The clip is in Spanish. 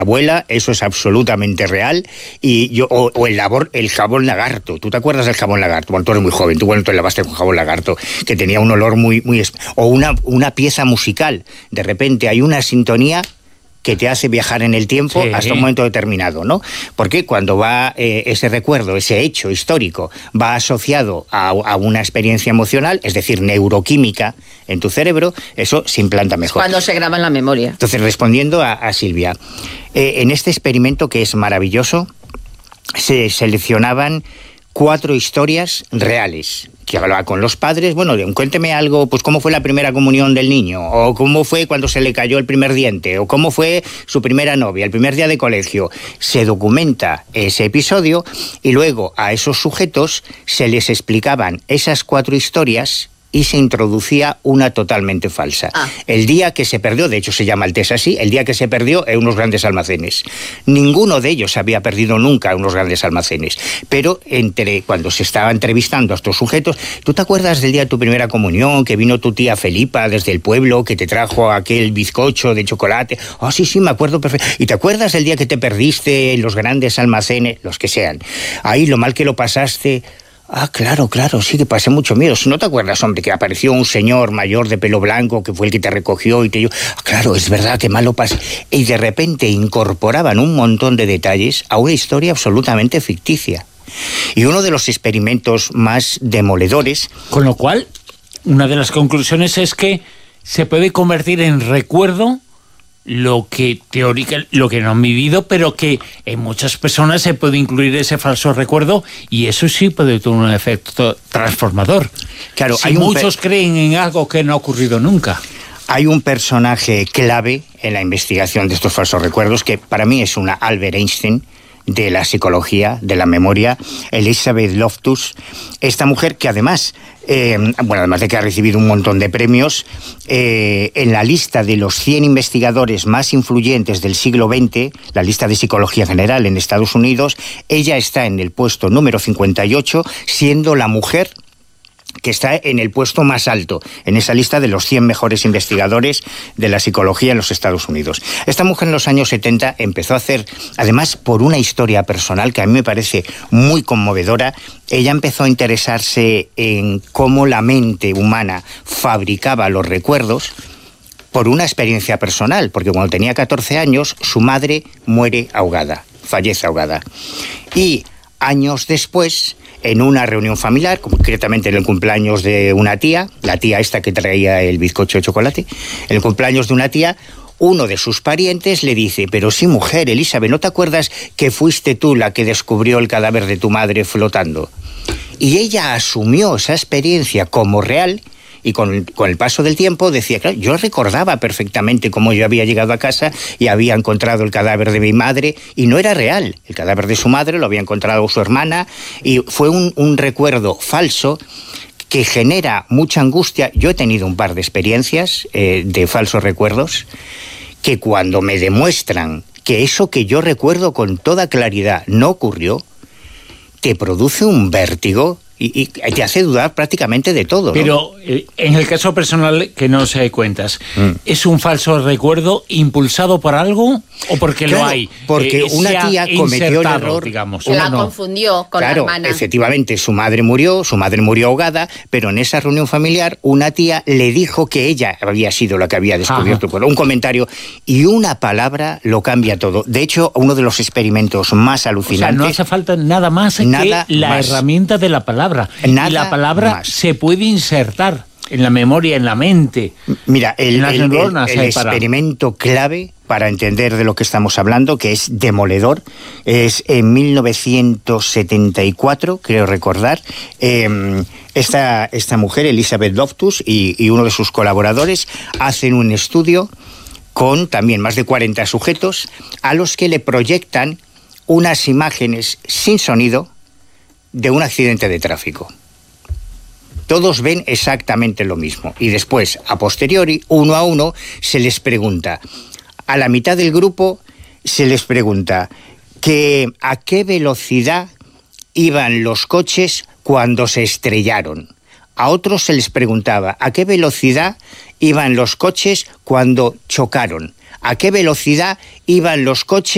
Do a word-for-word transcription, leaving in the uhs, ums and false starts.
abuela, eso es absolutamente real. Y yo o, o el labor, el jabón lagarto. ¿Tú te acuerdas del jabón lagarto? Bueno, tú eres muy joven, tú bueno te lavaste con jabón lagarto, que tenía un olor muy muy o una una pieza musical. De repente hay una sintonía que te hace viajar en el tiempo, sí, hasta un momento determinado, ¿no? Porque cuando va eh, ese recuerdo, ese hecho histórico, va asociado a, a una experiencia emocional, es decir, neuroquímica en tu cerebro, eso se implanta mejor. Cuando se graba en la memoria. Entonces, respondiendo a, a Silvia, eh, en este experimento que es maravilloso, se seleccionaban cuatro historias reales, que hablaba con los padres, bueno, cuénteme algo, pues cómo fue la primera comunión del niño, o cómo fue cuando se le cayó el primer diente, o cómo fue su primera novia, el primer día de colegio. Se documenta ese episodio y luego a esos sujetos se les explicaban esas cuatro historias y se introducía una totalmente falsa. Ah. El día que se perdió, de hecho se llama el test así, el día que se perdió en unos grandes almacenes. Ninguno de ellos había perdido nunca en unos grandes almacenes. Pero entre cuando se estaba entrevistando a estos sujetos, ¿tú te acuerdas del día de tu primera comunión, que vino tu tía Felipa desde el pueblo, que te trajo aquel bizcocho de chocolate? Ah, oh, sí, sí, me acuerdo perfecto. ¿Y te acuerdas del día que te perdiste en los grandes almacenes? Los que sean. Ahí lo mal que lo pasaste. Ah, claro, claro, sí que pasé mucho miedo. Si no te acuerdas, hombre, que apareció un señor mayor de pelo blanco que fue el que te recogió y te dijo, ah, claro, es verdad, que mal lo pasé. Y de repente incorporaban un montón de detalles a una historia absolutamente ficticia. Y uno de los experimentos más demoledores... Con lo cual, una de las conclusiones es que se puede convertir en recuerdo lo que teórica, lo que no han vivido, pero que en muchas personas se puede incluir ese falso recuerdo y eso sí puede tener un efecto transformador. Claro, si hay muchos creen en algo que no ha ocurrido nunca. Hay un personaje clave en la investigación de estos falsos recuerdos que para mí es una Albert Einstein de la psicología, de la memoria, Elizabeth Loftus, esta mujer que además, eh, bueno, además de que ha recibido un montón de premios, eh, en la lista de los cien investigadores más influyentes del siglo veinte, la lista de psicología general en Estados Unidos, ella está en el puesto número cincuenta y ocho, siendo la mujer que está en el puesto más alto en esa lista de los cien mejores investigadores de la psicología en los Estados Unidos. Esta mujer en los años setenta empezó a hacer, además por una historia personal que a mí me parece muy conmovedora, ella empezó a interesarse en cómo la mente humana fabricaba los recuerdos por una experiencia personal, porque cuando tenía catorce años su madre muere ahogada, fallece ahogada. Y años después, en una reunión familiar, concretamente en el cumpleaños de una tía, la tía esta que traía el bizcocho de chocolate, en el cumpleaños de una tía, uno de sus parientes le dice, pero sí, mujer, Elizabeth, ¿no te acuerdas que fuiste tú la que descubrió el cadáver de tu madre flotando? Y ella asumió esa experiencia como real. Y con, con el paso del tiempo decía, claro, yo recordaba perfectamente cómo yo había llegado a casa y había encontrado el cadáver de mi madre, y no era real. El cadáver de su madre lo había encontrado su hermana, y fue un, un recuerdo falso que genera mucha angustia. Yo he tenido un par de experiencias eh, de falsos recuerdos, que cuando me demuestran que eso que yo recuerdo con toda claridad no ocurrió, te produce un vértigo y, y te hace dudar prácticamente de todo, ¿no? Pero eh, en el caso personal que no se cuentas, mm. ¿es un falso recuerdo impulsado por algo o porque claro, lo hay? Porque eh, una tía cometió el error, digamos. Se la no. confundió con claro, la hermana. Efectivamente, su madre murió, su madre murió ahogada, pero en esa reunión familiar una tía le dijo que ella había sido la que había descubierto el cuerpo. Un comentario y una palabra lo cambia todo. De hecho, uno de los experimentos más alucinantes... O sea, no hace falta nada más nada que la más. herramienta de la palabra. Nada y la palabra más. Se puede insertar en la memoria, en la mente. Mira, el, en las el, neuronas, el, el experimento clave para entender de lo que estamos hablando, que es demoledor, es en mil novecientos setenta y cuatro, creo recordar, eh, esta, esta mujer, Elizabeth Loftus, y, y uno de sus colaboradores hacen un estudio con también más de cuarenta sujetos a los que le proyectan unas imágenes sin sonido de un accidente de tráfico. Todos ven exactamente lo mismo. Y después, a posteriori, uno a uno, se les pregunta. A la mitad del grupo se les pregunta que a qué velocidad iban los coches cuando se estrellaron. A otros se les preguntaba a qué velocidad iban los coches cuando chocaron. A qué velocidad iban los coches